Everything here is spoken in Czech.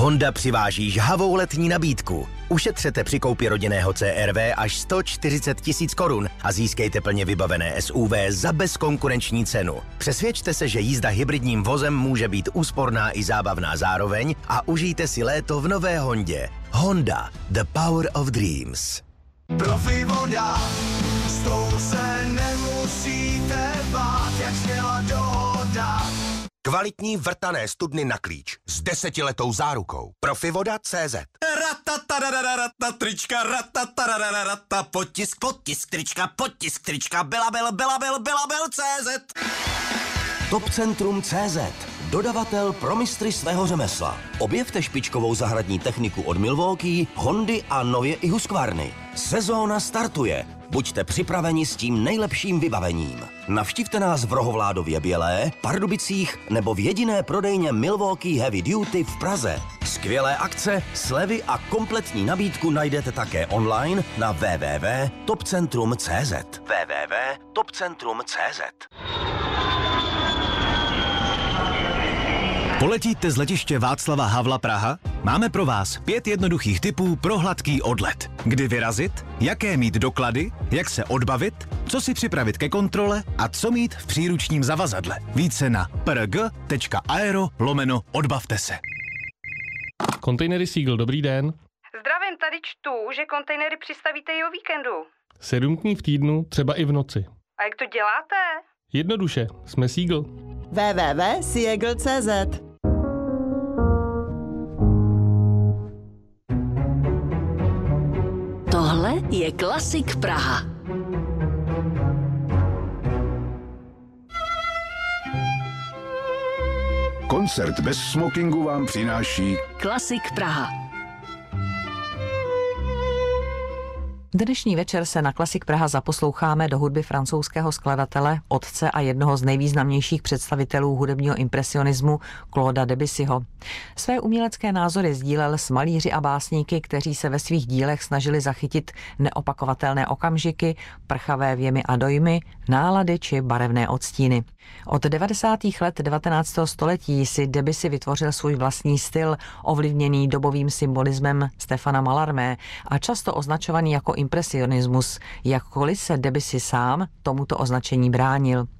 Honda přiváží žhavou letní nabídku. Ušetřete při koupi rodinného CR-V až 140 000 korun a získejte plně vybavené SUV za bezkonkurenční cenu. Přesvědčte se, že jízda hybridním vozem může být úsporná i zábavná zároveň a užijte si léto v nové Hondě. Honda, the power of dreams. Profi voda, s tou se nemusíte bát, jak zněla dohoda. Kvalitní vrtané studny na klíč s 10letou zárukou. Profivoda.cz. Trička, potisk trička, Belabel.cz. Topcentrum.cz, dodavatel pro mistry svého řemesla. Objevte špičkovou zahradní techniku od Milwaukee, Hondy a nově i Husqvarny. Sezóna startuje. Buďte připraveni s tím nejlepším vybavením. Navštivte nás v Rohovládově Bělé, Pardubicích nebo v jediné prodejně Milwaukee Heavy Duty v Praze. Skvělé akce, slevy a kompletní nabídku najdete také online na www.topcentrum.cz. www.topcentrum.cz. Poletíte z letiště Václava Havla Praha? Máme pro vás 5 jednoduchých tipů pro hladký odlet. Kdy vyrazit, jaké mít doklady, jak se odbavit, co si připravit ke kontrole a co mít v příručním zavazadle. Více na prg.aero/odbavte se. Kontejnery Seagull, dobrý den. Zdravím, tady čtu, že kontejnery přistavíte i o víkendu. 7 dní v týdnu, třeba i v noci. A jak to děláte? Jednoduše, jsme Seagull. www.seagull.cz. Tohle je Klasik Praha. Koncert bez smokingu vám přináší Klasik Praha. Dnešní večer se na Klasik Praha zaposloucháme do hudby francouzského skladatele, otce a jednoho z nejvýznamnějších představitelů hudebního impresionismu Clauda Debussyho. Své umělecké názory sdílel s malíři a básníky, kteří se ve svých dílech snažili zachytit neopakovatelné okamžiky, prchavé vjemy a dojmy, nálady či barevné odstíny. Od 90. let 19. století si Debussy vytvořil svůj vlastní styl, ovlivněný dobovým symbolismem Stefana Mallarmé a často označovaný jako impresionismus, jakkoliv se Debussy sám tomuto označení bránil.